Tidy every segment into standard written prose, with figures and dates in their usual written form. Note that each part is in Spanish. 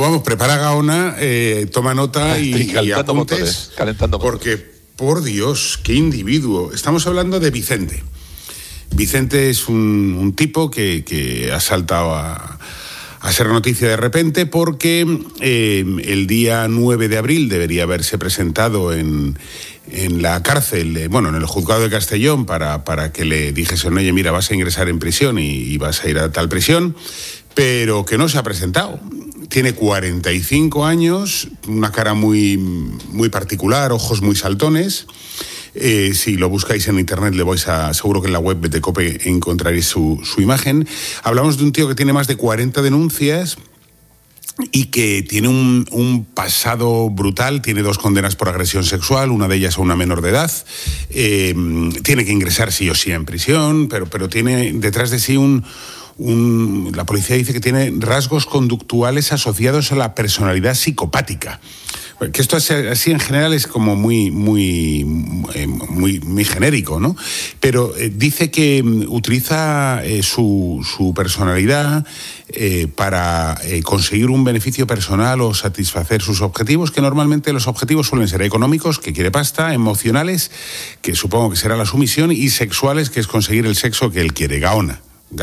vamos, prepara Gaona, toma nota y apuntes, motores, calentando motores. Porque, por Dios, qué individuo. Estamos hablando de Vicente. Vicente es un tipo que ha saltado a ser noticia de repente porque el día 9 de abril debería haberse presentado en la cárcel, en el juzgado de Castellón para que le dijesen, oye, mira, vas a ingresar en prisión y vas a ir a tal prisión, pero que no se ha presentado. Tiene 45 años, una cara muy, muy particular, ojos muy saltones. Si lo buscáis en internet, seguro que en la web de COPE encontraréis su imagen. Hablamos de un tío que tiene más de 40 denuncias y que tiene un pasado brutal. Tiene 2 condenas por agresión sexual, una de ellas a una menor de edad. Tiene que ingresar sí o sí en prisión, pero tiene detrás de sí la policía dice que tiene rasgos conductuales asociados a la personalidad psicopática. Que esto así en general es como muy genérico, ¿no? Pero dice que utiliza su personalidad para conseguir un beneficio personal o satisfacer sus objetivos, que normalmente los objetivos suelen ser económicos, que quiere pasta, emocionales, que supongo que será la sumisión, y sexuales, que es conseguir el sexo que él quiere. Gaona,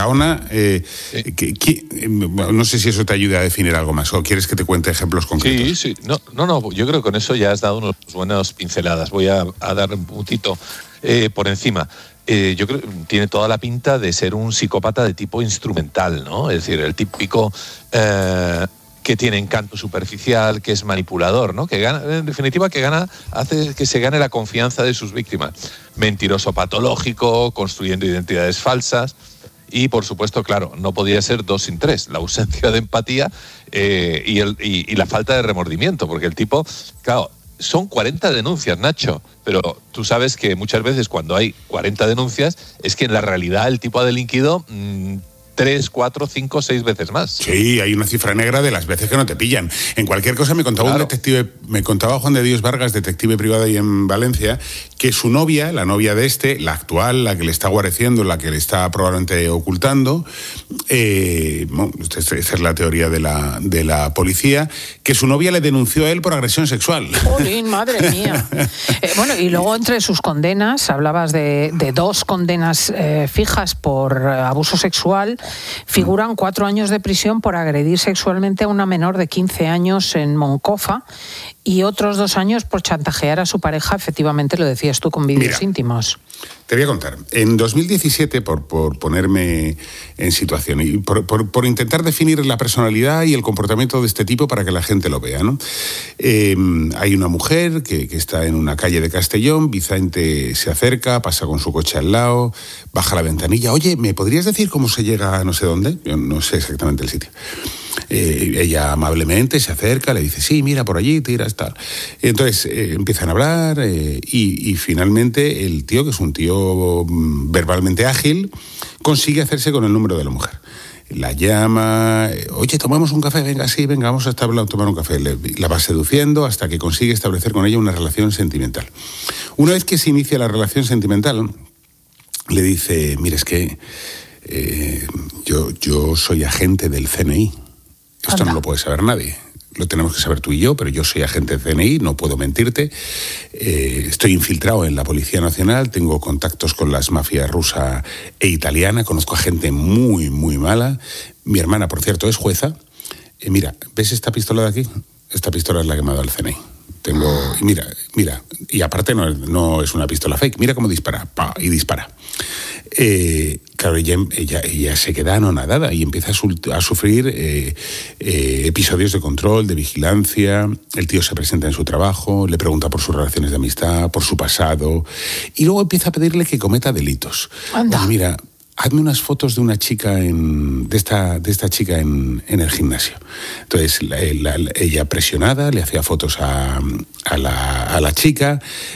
no sé si eso te ayuda a definir algo más, o quieres que te cuente ejemplos concretos. Sí, no, yo creo que con eso ya has dado unas buenas pinceladas. Voy a dar un puntito por encima. Yo creo que tiene toda la pinta de ser un psicópata de tipo instrumental, ¿no? Es decir, el típico que tiene encanto superficial, que es manipulador, ¿no? Que gana, en definitiva, hace que se gane la confianza de sus víctimas. Mentiroso patológico, construyendo identidades falsas. Y, por supuesto, claro, no podía ser 2 sin 3. La ausencia de empatía y la falta de remordimiento. Porque el tipo, claro, son 40 denuncias, Nacho. Pero tú sabes que muchas veces cuando hay 40 denuncias es que en la realidad el tipo ha delinquido 3, 4, 5, 6 veces más. Sí, hay una cifra negra de las veces que no te pillan. En cualquier cosa me contaba me contaba Juan de Dios Vargas, detective privado ahí en Valencia, que su novia, la novia de la actual, la que le está guareciendo, la que le está probablemente ocultando, esta es la teoría de la policía, que su novia le denunció a él por agresión sexual. ¡Jolín, madre mía! Y luego entre sus condenas, hablabas de 2 condenas fijas por abuso sexual. Figuran 4 años de prisión por agredir sexualmente a una menor de 15 años en Moncofa y otros 2 años por chantajear a su pareja, efectivamente lo decías tú, con vídeos íntimos. Te voy a contar. En 2017, por ponerme en situación y por intentar definir la personalidad y el comportamiento de este tipo para que la gente lo vea, ¿no? Hay una mujer que está en una calle de Castellón. Vicente se acerca, pasa con su coche al lado, baja la ventanilla. Oye, ¿me podrías decir cómo se llega a no sé dónde? Yo no sé exactamente el sitio. Ella amablemente se acerca, le dice, sí, mira, por allí, tiras, tal. Entonces empiezan a hablar y finalmente el tío, que es un tío verbalmente ágil, consigue hacerse con el número de la mujer. La llama, oye, tomamos un café, venga, sí, venga, vamos a tomar un café. La va seduciendo hasta que consigue establecer con ella una relación sentimental. Una vez que se inicia la relación sentimental, le dice, mira, es que yo soy agente del CNI. Esto no lo puede saber nadie. Lo tenemos que saber tú y yo, pero yo soy agente del CNI, no puedo mentirte. Estoy infiltrado en la Policía Nacional, tengo contactos con las mafias rusa e italiana, conozco a gente muy, muy mala. Mi hermana, por cierto, es jueza. Mira, ¿ves esta pistola de aquí? Esta pistola es la que me ha dado el CNI. Mira, y aparte no es una pistola fake, mira cómo dispara, y dispara. Claro, ella se queda anonadada y empieza a sufrir episodios de control, de vigilancia. El tío se presenta en su trabajo, le pregunta por sus relaciones de amistad, por su pasado, y luego empieza a pedirle que cometa delitos. Anda. Mira, hazme unas fotos de una chica de esta chica en el gimnasio. Entonces ella, presionada, le hacía fotos a la chica.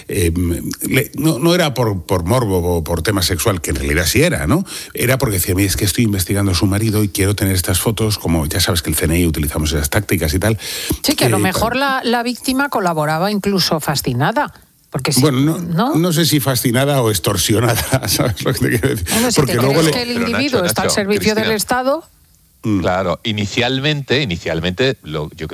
No era por morbo o por tema sexual, que en realidad sí era, ¿no? Era porque decía, mira, es que estoy investigando a su marido y quiero tener estas fotos, como ya sabes que el CNI utilizamos esas tácticas y tal. Sí, que a lo mejor la víctima colaboraba incluso fascinada. Porque si, bueno, no sé si fascinada o extorsionada, ¿sabes lo que te quiero decir? Bueno, si porque luego que el individuo está al servicio del Estado. Claro, inicialmente yo creo